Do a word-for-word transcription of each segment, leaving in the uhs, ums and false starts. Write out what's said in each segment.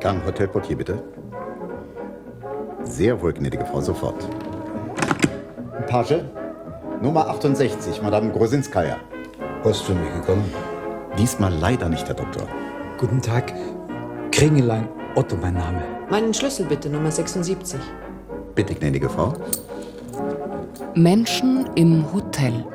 Gang Hotel Portier, bitte. Sehr wohl, gnädige Frau, sofort. Page, Nummer achtundsechzig, Madame Grosinskaya. Post für mich gekommen? Diesmal leider nicht, Herr Doktor. Guten Tag. Kringelein Otto, mein Name. Meinen Schlüssel bitte, Nummer sechsundsiebzig. Bitte, gnädige Frau. Menschen im Hotel.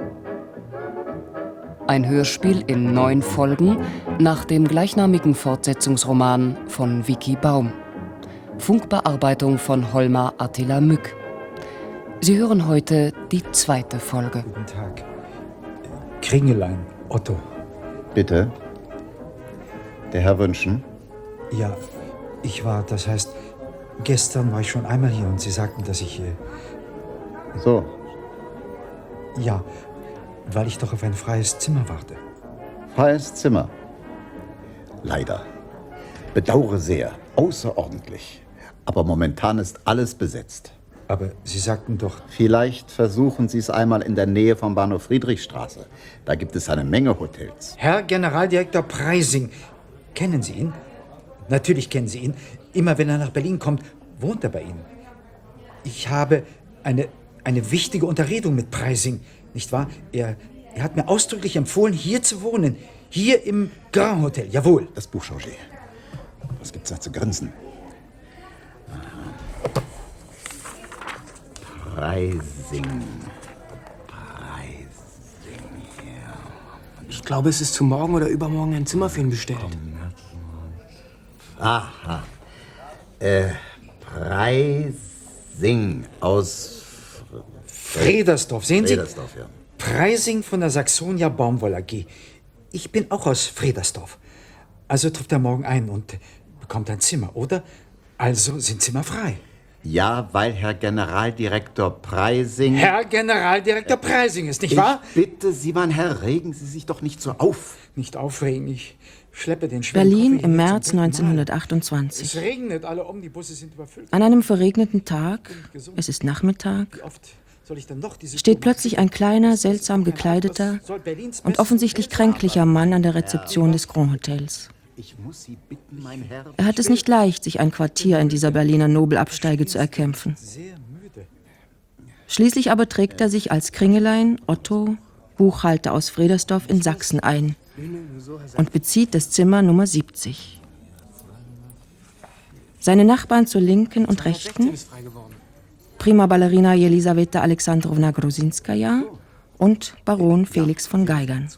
Ein Hörspiel in neun Folgen nach dem gleichnamigen Fortsetzungsroman von Vicky Baum. Funkbearbeitung von Holmar Attila Mück. Sie hören heute die zweite Folge. Guten Tag. Kringelein Otto. Bitte. Der Herr wünschen? Ja, ich war, das heißt, gestern war ich schon einmal hier und Sie sagten, dass ich hier... So. Ja, weil ich doch auf ein freies Zimmer warte. Freies Zimmer? Leider. Bedauere sehr. Außerordentlich. Aber momentan ist alles besetzt. Aber Sie sagten doch... Vielleicht versuchen Sie es einmal in der Nähe vom Bahnhof Friedrichstraße. Da gibt es eine Menge Hotels. Herr Generaldirektor Preising. Kennen Sie ihn? Natürlich kennen Sie ihn. Immer wenn er nach Berlin kommt, wohnt er bei Ihnen. Ich habe eine, eine wichtige Unterredung mit Preising. Nicht wahr? Er, er hat mir ausdrücklich empfohlen, hier zu wohnen. Hier im Grand Hotel, jawohl. Das Buch, Chauget. Was gibt's da zu grinsen? Preising. Preising, ja. Ich glaube, es ist zu morgen oder übermorgen ein Zimmer für ihn bestellt. Aha. Äh, Preising aus... Fredersdorf, sehen Sie? Fredersdorf, ja. Preising von der Saxonia Baumwoll A G. Ich bin auch aus Fredersdorf. Also trifft er morgen ein und bekommt ein Zimmer, oder? Also sind Zimmer frei. Ja, weil Herr Generaldirektor Preising... Herr Generaldirektor Preising ist, nicht wahr? Ich bitte Sie, mein Herr, regen Sie sich doch nicht so auf. Nicht aufregen, ich schleppe den schweren Berlin Koffer im hier März zum dritten Mal. neunzehnhundertachtundzwanzig. Es regnet, alle Omnibusse sind überfüllt. An einem verregneten Tag, es ist Nachmittag, Wie oft soll ich dann noch diese steht plötzlich ein kleiner, seltsam gekleideter und offensichtlich kränklicher Mann an der Rezeption des Grand Hotels. Ich muss Sie bitten, mein Herr... Er hat es nicht leicht, sich ein Quartier in dieser Berliner Nobelabsteige zu erkämpfen. Schließlich aber trägt er sich als Kringelein Otto, Buchhalter aus Fredersdorf in Sachsen ein und bezieht das Zimmer Nummer siebzig. Seine Nachbarn zur Linken und Rechten, Prima Ballerina Jelisaweta Alexandrowna Grosinskaya und Baron Felix von Geigern.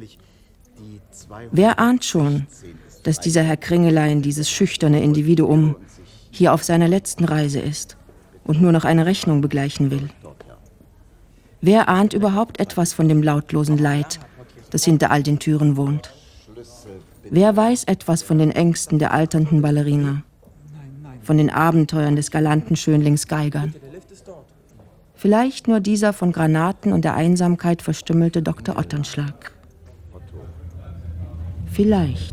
Wer ahnt schon, dass dieser Herr Kringelein, dieses schüchterne Individuum, hier auf seiner letzten Reise ist und nur noch eine Rechnung begleichen will? Wer ahnt überhaupt etwas von dem lautlosen Leid, das hinter all den Türen wohnt? Wer weiß etwas von den Ängsten der alternden Ballerina, von den Abenteuern des galanten Schönlings Geigern? Vielleicht nur dieser von Granaten und der Einsamkeit verstümmelte Doktor Otternschlag. Vielleicht.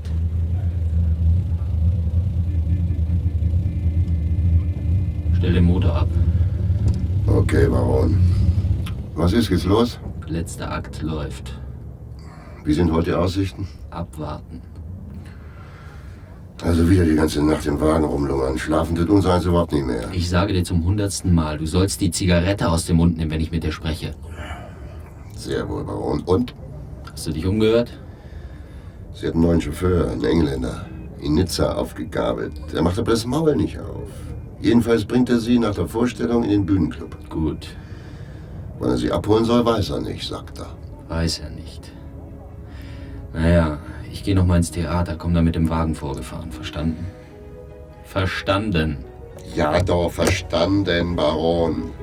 Stell den Motor ab. Okay, Baron. Was ist jetzt los? Letzter Akt läuft. Wie sind heute die Aussichten? Abwarten. Also wieder die ganze Nacht im Wagen rumlungern. Schlafen tut uns eins überhaupt nicht mehr. Ich sage dir zum hundertsten Mal, du sollst die Zigarette aus dem Mund nehmen, wenn ich mit dir spreche. Sehr wohl, Baron. Und? Hast du dich umgehört? Sie hat einen neuen Chauffeur, einen Engländer, in Nizza aufgegabelt. Der macht aber das Maul nicht auf. Jedenfalls bringt er sie nach der Vorstellung in den Bühnenclub. Gut. Wann er sie abholen soll, weiß er nicht, sagt er. Weiß er nicht. Naja, ich gehe noch mal ins Theater, komm da mit dem Wagen vorgefahren. Verstanden? Verstanden. Ja, doch, verstanden, Baron.